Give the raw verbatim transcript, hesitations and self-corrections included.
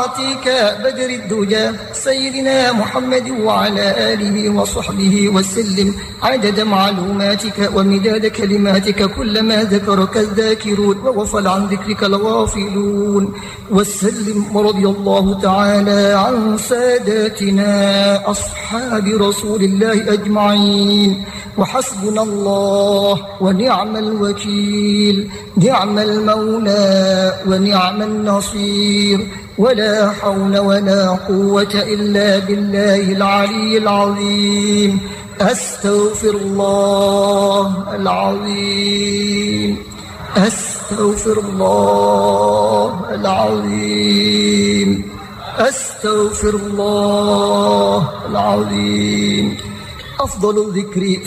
حضراتك بدر الدجى سيدنا محمد وعلى آله وصحبه وسلم عدد معلوماتك ومداد كلماتك كلما ذكرك الذاكرون وغفل عن ذكرك الغافلون. وسلم ورضي الله تعالى عن ساداتنا أصحاب رسول الله أجمعين. وحسبنا الله ونعم الوكيل، نعم المولى ونعم النصير، ولا حول ولا قوة إلا بالله العلي العظيم. أستغفر الله العظيم، أستغفر الله العظيم، أستغفر الله العظيم. أفضل الذكر